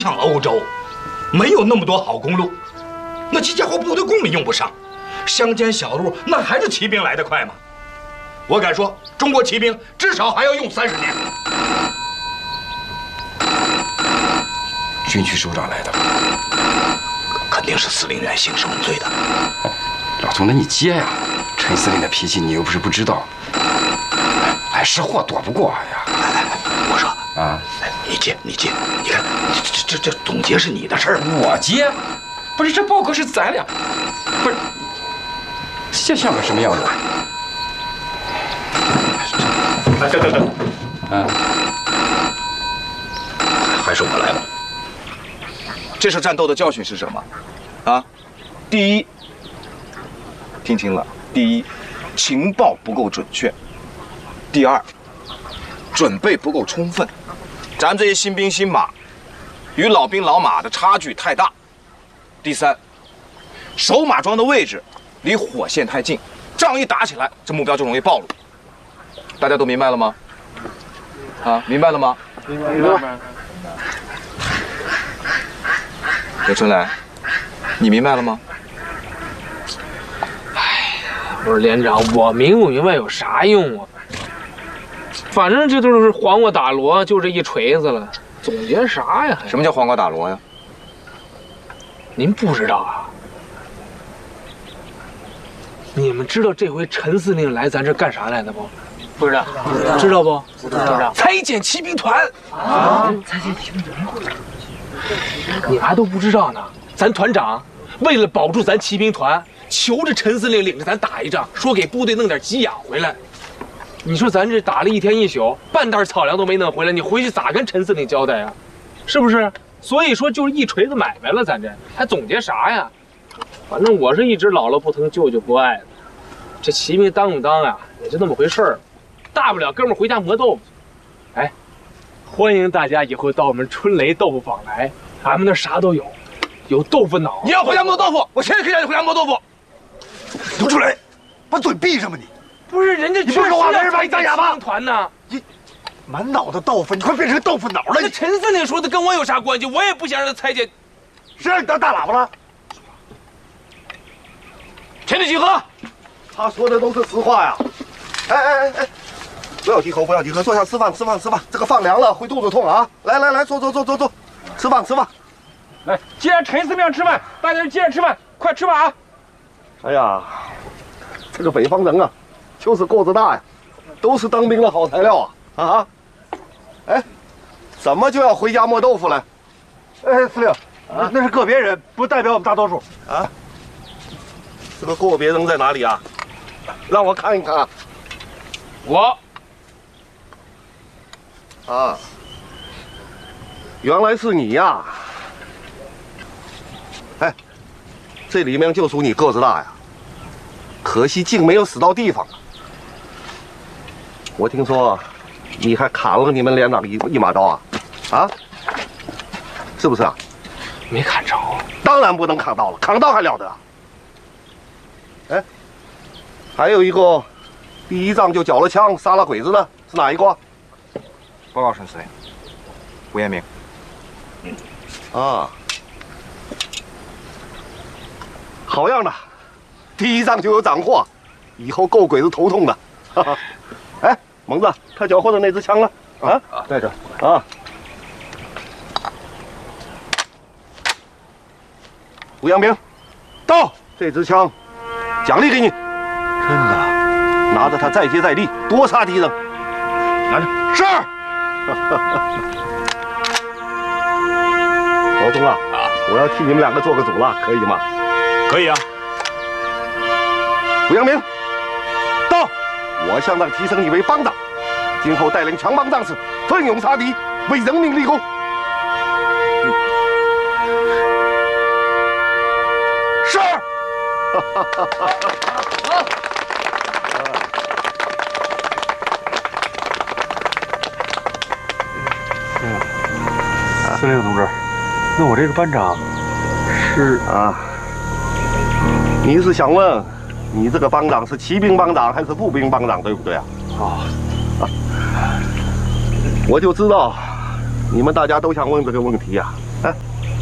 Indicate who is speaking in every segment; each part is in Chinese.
Speaker 1: 像欧洲，没有那么多好公路，那机械化部队根本用不上。乡间小路那还是骑兵来得快吗？我敢说，中国骑兵至少还要用30年。
Speaker 2: 军区首长来的，
Speaker 1: 肯定是司令员兴师问罪的。
Speaker 2: 老总，那你接呀！陈司令的脾气你又不是不知道。哎，是货躲不过呀。
Speaker 1: 我说
Speaker 2: 啊，
Speaker 1: 你接，你看，这总结是你的事儿。
Speaker 2: 我接，不是这报告是咱俩，不是，这像个什么样子？
Speaker 1: 哎，等，
Speaker 2: 啊，
Speaker 1: 还是我来吧。
Speaker 3: 这次战斗的教训是什么？啊，第一，听清了，第一，情报不够准确；第二，准备不够充分。咱们这些新兵新马，与老兵老马的差距太大；第三，守马桩的位置离火线太近，仗一打起来，这目标就容易暴露。大家都明白了吗？啊，明白了吗？明白。刘春来，你明白了吗？
Speaker 4: 哎，不是连长，我明不明白有啥用啊？反正这都是黄瓜打锣，就这一锤子了，总结啥呀？
Speaker 3: 什么叫黄瓜打锣呀？
Speaker 4: 您不知道啊？你们知道这回陈司令来咱这干啥来的不？不知道，知道不？不知道。裁减骑兵团啊！裁减骑兵团。你们还都不知道呢，咱团长为了保住咱骑兵团，求着陈司令领着咱打一仗，说给部队弄点给养回来。你说咱这打了一天一宿，半袋草粮都没弄回来，你回去咋跟陈司令交代呀？是不是？所以说就是一锤子买卖了，咱这还总结啥呀？反正我是一直姥姥不疼，舅舅不爱的。这骑兵当不当啊，也就那么回事儿，大不了哥们回家磨豆腐去。哎。欢迎大家以后到我们春雷豆腐坊来，俺们那啥都有，有豆腐脑。
Speaker 3: 你要回家磨豆腐，我现在可以让你回家磨豆腐。
Speaker 5: 刘春雷，把嘴闭上吧你！
Speaker 4: 不是人家
Speaker 5: 你不说话，没人把你当哑巴。
Speaker 4: 团呢？
Speaker 5: 你满脑子豆腐，你快变成豆腐脑了！
Speaker 4: 那陈司令说的跟我有啥关系？我也不想让他裁减。
Speaker 5: 谁让你当大喇叭了？
Speaker 3: 全体集合！
Speaker 5: 他说的都是实话呀！哎！不要低头，不要低头，坐下吃饭。这个放凉了会肚子痛啊！来，坐，吃饭。
Speaker 4: 来，既然陈司令吃饭，大家接着吃饭，快吃吧啊！
Speaker 5: 哎呀，这个北方人啊，就是个子大呀，都是当兵的好材料啊！哎，怎么就要回家磨豆腐了？
Speaker 6: 哎，司令，那是个别人，不代表我们大多数
Speaker 5: 啊。这个个别人在哪里啊？让我看一看。
Speaker 4: 我。
Speaker 5: 啊，原来是你呀！哎，这里面就属你个子大呀，可惜竟没有死到地方。我听说你还砍了你们连长一马刀啊？是不是啊？
Speaker 4: 没砍着。
Speaker 5: 当然不能砍刀了，砍刀还了得啊！哎，还有一个第一仗就缴了枪杀了鬼子的是哪一个？
Speaker 3: 报告陈司令，吴彦明。
Speaker 5: 啊，好样的！第一仗就有斩获，以后够鬼子头痛的。哈哈，哎，蒙子，他缴获的那支枪呢？啊，
Speaker 3: 带着。
Speaker 5: 啊，吴阳明，到，这支枪奖励给你。真的，拿着它再接再厉，多杀敌人。拿着。是。老总啊，我要替你们两个做个主了，可以吗？
Speaker 1: 可以啊。
Speaker 5: 吴阳明，到，我现在提升你为帮长，今后带领全帮战士奋勇杀敌，为人民立功。是。
Speaker 6: 司令同志，那我这个班长是
Speaker 5: 啊？你是想问，你这个班长是骑兵班长还是步兵班长，对不对啊？我就知道，你们大家都想问这个问题啊。 哎，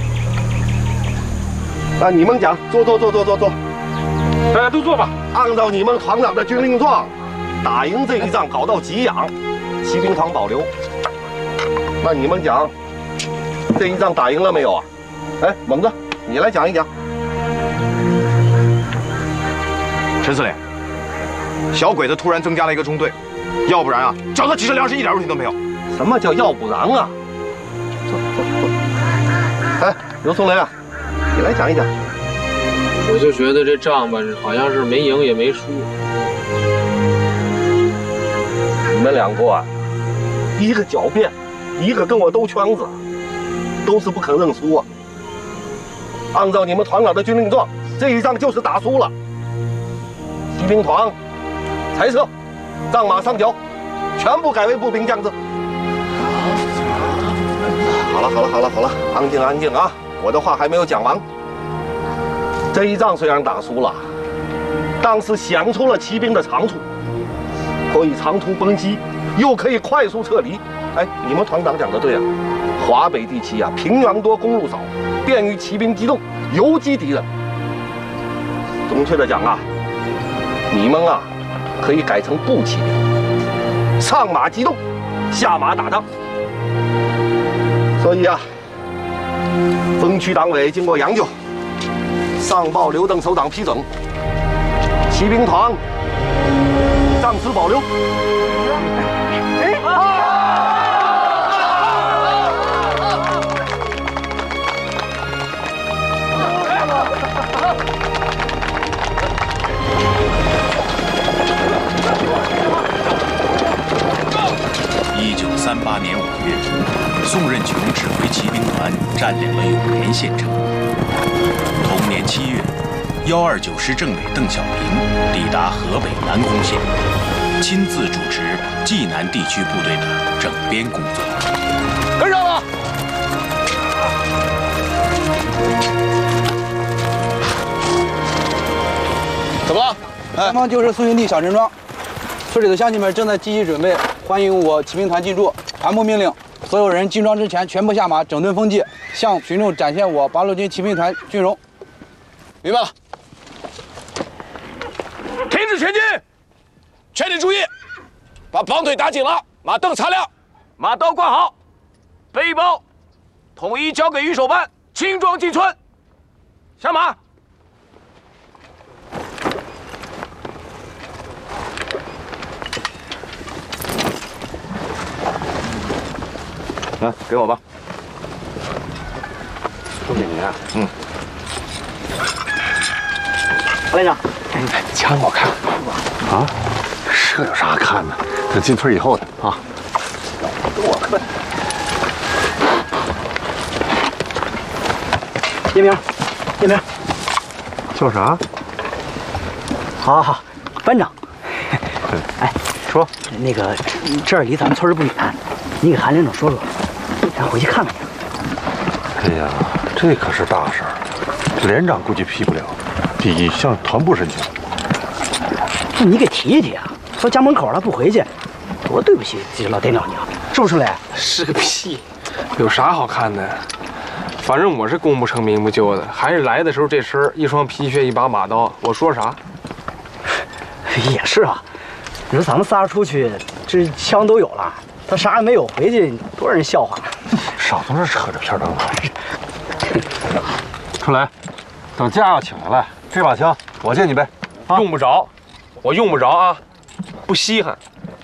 Speaker 5: 那你们讲，坐。
Speaker 6: 大家都坐吧。
Speaker 5: 按照你们团长的军令状，打赢这一仗搞到给养，骑兵团保留。那你们讲，这一仗打赢了没有啊？哎，猛子，你来讲一讲。
Speaker 3: 陈司令，小鬼子突然增加了一个中队，要不然啊，找他几十粮食一点问题都没有。
Speaker 5: 什么叫要不然啊？坐。哎，刘松雷啊，你来讲一讲。
Speaker 4: 我就觉得这仗吧，好像是没赢也没输。
Speaker 5: 你们两个啊，一个狡辩，一个跟我兜圈子，都是不肯认输啊。按照你们团长的军令状，这一仗就是打输了。骑兵团裁撤，仗马上缴，全部改为步兵将制。好了，安静啊！我的话还没有讲完。这一仗虽然打输了，但是想出了骑兵的长处，可以长途奔袭，又可以快速撤离。哎，你们团长讲的对啊，华北地区啊，平原多，公路少，便于骑兵机动，游击敌人。准确的讲啊，你们啊，可以改成步骑兵，上马机动，下马打仗。所以啊，分区党委经过研究，上报刘邓首长批准，骑兵团暂时保留。
Speaker 7: 1938年5月，宋任穷指挥骑兵团占领了永年县城。同年7月，129师政委邓小平抵达河北南丰县，亲自主持冀南地区部队的整编工作。
Speaker 4: 跟上了。
Speaker 8: 怎么了？前方就是宋营地小陈庄，村里的乡亲们正在积极准备欢迎我骑兵团进驻。团部命令，所有人进庄之前全部下马，整顿风纪，向群众展现我八路军骑兵团军容。
Speaker 4: 明白了。停止前进，全体注意，把绑腿打紧了，马镫擦亮，马刀挂好，背包统一交给御手班，轻装进村。下马。
Speaker 3: 来，给我吧。
Speaker 2: 都给您啊。
Speaker 8: 何连长，
Speaker 2: 枪我看啊，这有啥看的？等进村以后的啊。
Speaker 8: 我看。叶明，
Speaker 6: 叫啥？
Speaker 9: 好，班长。哎，
Speaker 6: 说
Speaker 9: 那个这儿离咱们村不远，你给韩连长说说，咱回去看看去。
Speaker 6: 哎呀，这可是大事儿，连长估计批不了，得向团部申请。
Speaker 9: 那你给提一提啊，说家门口了不回去，多对不起这老爹娘你啊，是不是嘞？
Speaker 4: 是个屁，有啥好看的？反正我是功不成名不就的，还是来的时候这身一双皮靴一把马刀，我说啥？
Speaker 9: 也是啊，你说咱们仨出去，这枪都有了，他啥也没有回去，多让人笑话。
Speaker 6: 少从这扯着片儿灯了。春雷，等家要请下来，这把枪我借你呗。
Speaker 4: 用不着，我用不着啊，不稀罕。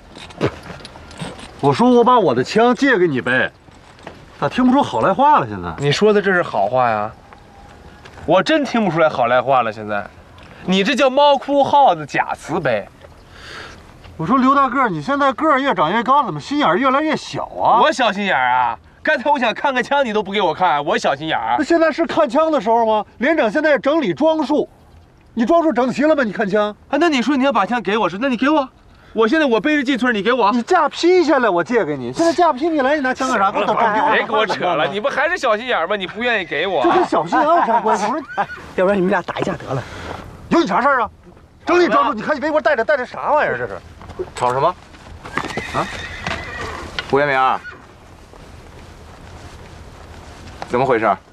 Speaker 6: 我说我把我的枪借给你呗，咋听不出好赖话了？现在
Speaker 4: 你说的这是好话呀？我真听不出来好赖话了。现在，你这叫猫哭耗子假慈悲。
Speaker 6: 我说刘大个，你现在个儿越长越高，怎么心眼儿越来越小啊？
Speaker 4: 我小心眼儿啊！刚才我想看看枪，你都不给我看，我小心眼儿。
Speaker 6: 那现在是看枪的时候吗？连长现在整理装束，你装束整齐了吗？你看枪
Speaker 4: 啊？那你说你要把枪给我是？那你给我，我现在我背着进村，你给我。
Speaker 6: 你架劈下来，我借给你。现在架不起你来，你拿枪干啥？给我整丢了。
Speaker 4: 别给我扯了，你不还是小心眼吗？你不愿意给我，
Speaker 6: 这跟小心眼有啥关系？我说，
Speaker 9: 要不然你们俩打一架得了。
Speaker 6: 有你啥事儿啊？整理装束，你看你围脖带着啥玩意儿？这是
Speaker 3: 吵什么？啊？胡元明， 怎么回事？